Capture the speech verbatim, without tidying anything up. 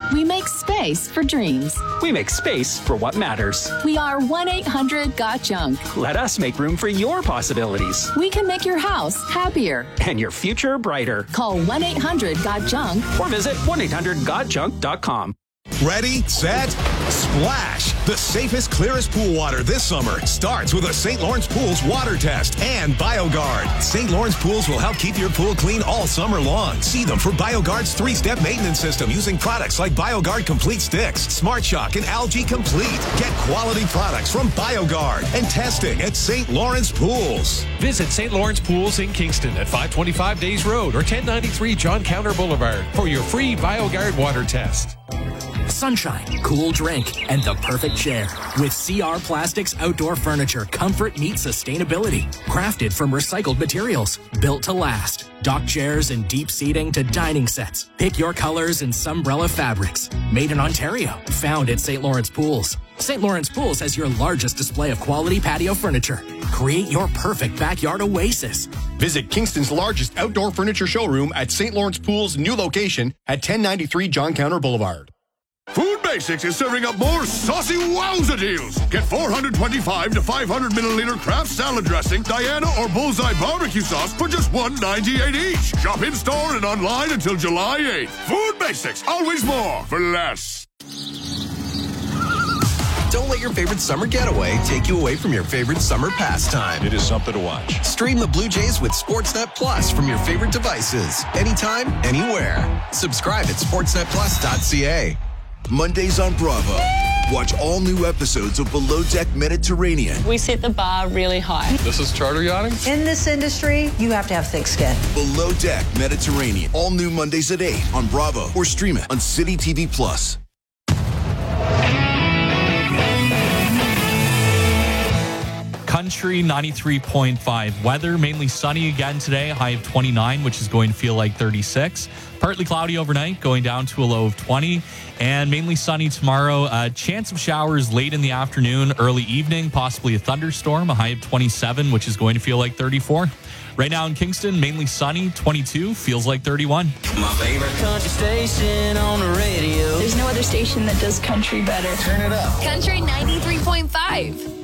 We make space for dreams. We make space for what matters. We are one eight hundred got junk. Let us make room for your possibilities. We can make your house happier. And your future brighter. Call one eight hundred got junk. Or visit one eight hundred got junk dot com. Ready, set, splash! The safest, clearest pool water this summer starts with a Saint Lawrence Pools water test and BioGuard. Saint Lawrence Pools will help keep your pool clean all summer long. See them for BioGuard's three-step maintenance system using products like BioGuard Complete Sticks, Smart Shock, and Algae Complete. Get quality products from BioGuard and testing at Saint Lawrence Pools. Visit Saint Lawrence Pools in Kingston at five twenty-five Days Road or ten ninety-three John Counter Boulevard for your free BioGuard water test. Sunshine, cool drink, and the perfect chair. With C R Plastics Outdoor Furniture, comfort meets sustainability. Crafted from recycled materials, built to last. Dock chairs and deep seating to dining sets. Pick your colors and Sunbrella fabrics. Made in Ontario. Found at Saint Lawrence Pools. Saint Lawrence Pools has your largest display of quality patio furniture. Create your perfect backyard oasis. Visit Kingston's largest outdoor furniture showroom at Saint Lawrence Pools' new location at ten ninety-three John Counter Boulevard. Food Basics is serving up more saucy wowza deals. Get four twenty-five to five hundred milliliter Kraft salad dressing, Diana or Bullseye barbecue sauce for just one ninety-eight each. Shop in store and online until July eighth. Food Basics, always more for less. Don't let your favorite summer getaway take you away from your favorite summer pastime. It is something to watch. Stream the Blue Jays with Sportsnet Plus from your favorite devices. Anytime, anywhere. Subscribe at sportsnet plus dot c a. Mondays on Bravo. Watch all new episodes of Below Deck Mediterranean. We set the bar really high. This is charter yachting? In this industry, you have to have thick skin. Below Deck Mediterranean. All new Mondays at eight on Bravo or stream it on City T V Plus. Country ninety-three point five. Weather mainly sunny again today, high of twenty-nine, which is going to feel like thirty-six. Partly cloudy overnight, going down to a low of twenty. And mainly sunny tomorrow. A chance of showers late in the afternoon, early evening, possibly a thunderstorm, a high of twenty-seven, which is going to feel like thirty-four. Right now in Kingston, mainly sunny, twenty-two, feels like thirty-one. My favorite country station on the radio. There's no other station that does country better. Turn it up. Country ninety-three point five.